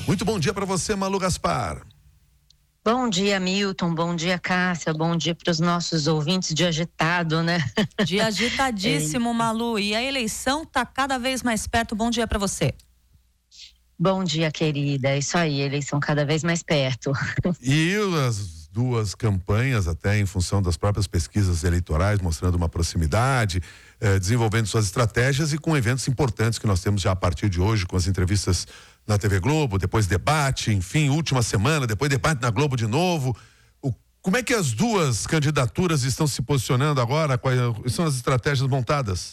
Muito bom dia para você, Malu Gaspar. Bom dia, Milton, bom dia, Cássia, bom dia para os nossos ouvintes de agitado, né? Dia agitadíssimo, Malu, e a eleição tá cada vez mais perto. Bom dia para você. Bom dia, querida, é isso aí, eleição cada vez mais perto. E as duas campanhas, até em função das próprias pesquisas eleitorais, mostrando uma proximidade, desenvolvendo suas estratégias e com eventos importantes que nós temos já a partir de hoje, com as entrevistas na TV Globo, depois debate, enfim, última semana, depois debate na Globo de novo. Como é que as duas candidaturas estão se posicionando agora? Quais são as estratégias montadas?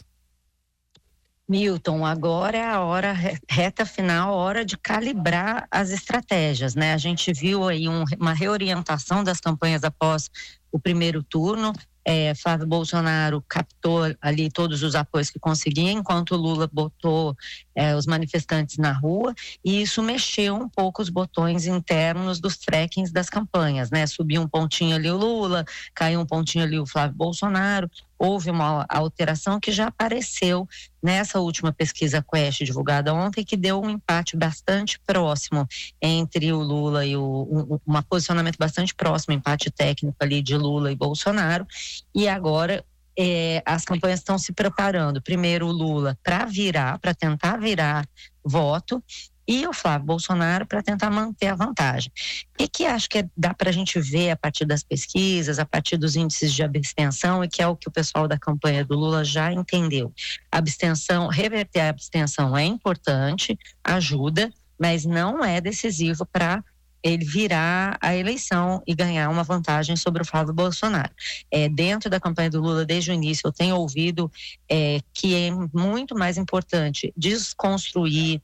Milton, agora é a hora, reta final, hora de calibrar as estratégias, né? A gente viu aí uma reorientação das campanhas após o primeiro turno. Flávio Bolsonaro captou ali todos os apoios que conseguia, enquanto o Lula botou os manifestantes na rua, e isso mexeu um pouco os botões internos dos trackings das campanhas, né? Subiu um pontinho ali o Lula, caiu um pontinho ali o Flávio Bolsonaro. Houve uma alteração que já apareceu nessa última pesquisa Quest divulgada ontem, que deu um empate bastante próximo entre o Lula e um posicionamento bastante próximo, empate técnico ali de Lula e Bolsonaro. E agora as campanhas estão se preparando. Primeiro o Lula para tentar virar voto, e o Flávio Bolsonaro para tentar manter a vantagem. E que acho que dá para a gente ver a partir das pesquisas, a partir dos índices de abstenção, e que é o que o pessoal da campanha do Lula já entendeu. Reverter a abstenção é importante, ajuda, mas não é decisivo para ele virar a eleição e ganhar uma vantagem sobre o Flávio Bolsonaro. Dentro da campanha do Lula, desde o início, eu tenho ouvido que é muito mais importante desconstruir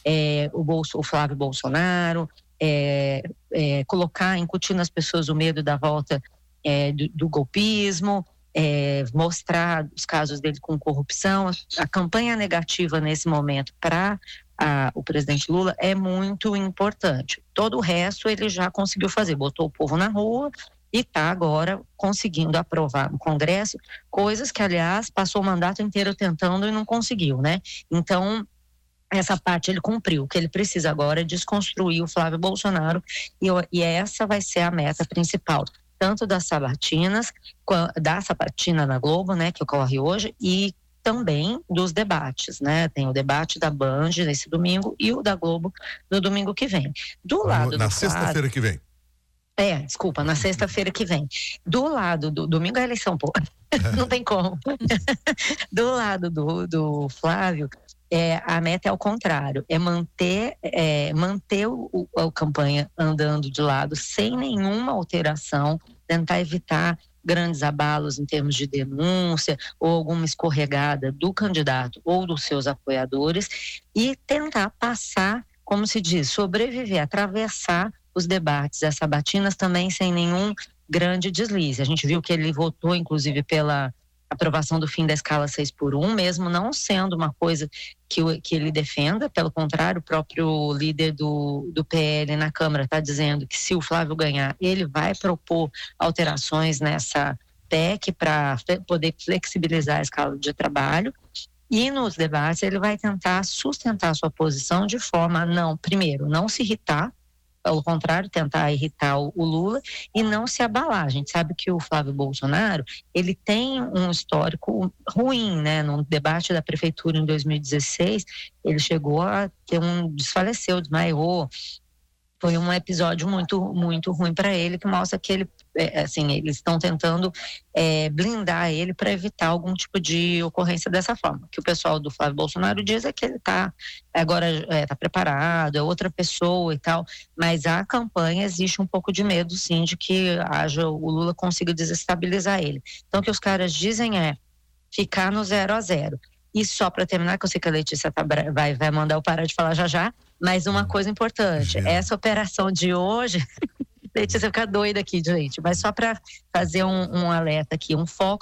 o Flávio Bolsonaro, incutir nas pessoas o medo da volta do golpismo, mostrar os casos dele com corrupção. A campanha negativa nesse momento para o presidente Lula é muito importante. Todo o resto ele já conseguiu fazer, botou o povo na rua e está agora conseguindo aprovar no Congresso coisas que, aliás, passou o mandato inteiro tentando e não conseguiu, né? Então, essa parte ele cumpriu. O que ele precisa agora é desconstruir o Flávio Bolsonaro, e essa vai ser a meta principal, tanto das sabatinas, da sabatina na Globo, né, que ocorre hoje, e também dos debates, né? Tem o debate da Band nesse domingo e o da Globo no domingo que vem. Na sexta-feira que vem. Na sexta-feira que vem. Do lado do domingo é a eleição, pô. Não tem como. Do lado do Flávio, a meta é ao contrário, é manter a campanha andando de lado sem nenhuma alteração, tentar evitar grandes abalos em termos de denúncia ou alguma escorregada do candidato ou dos seus apoiadores, e tentar passar, como se diz, sobreviver, atravessar os debates, as sabatinas também sem nenhum grande deslize. A gente viu que ele votou, inclusive, pela aprovação do fim da escala 6x1, mesmo não sendo uma coisa que ele defenda. Pelo contrário, o próprio líder do PL na Câmara está dizendo que, se o Flávio ganhar, ele vai propor alterações nessa PEC para poder flexibilizar a escala de trabalho. E nos debates ele vai tentar sustentar sua posição de forma a não se irritar, ao contrário, tentar irritar o Lula e não se abalar. A gente sabe que o Flávio Bolsonaro, ele tem um histórico ruim, né? No debate da prefeitura em 2016, ele chegou a ter desfaleceu, desmaiou. Foi um episódio muito, muito ruim para ele, que mostra que ele, eles estão tentando blindar ele para evitar algum tipo de ocorrência dessa forma. O que o pessoal do Flávio Bolsonaro diz é que ele está preparado, é outra pessoa e tal, mas a campanha existe um pouco de medo, sim, de que o Lula consiga desestabilizar ele. Então, o que os caras dizem é ficar no 0-0. E só para terminar, que eu sei que a Letícia vai mandar eu parar de falar já, mas uma coisa importante, essa operação de hoje, Letícia fica doida aqui, gente, mas só para fazer um alerta aqui, um foco